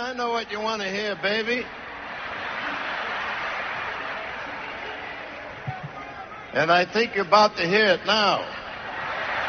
I know what you want to hear, baby. And I think you're about to hear it now.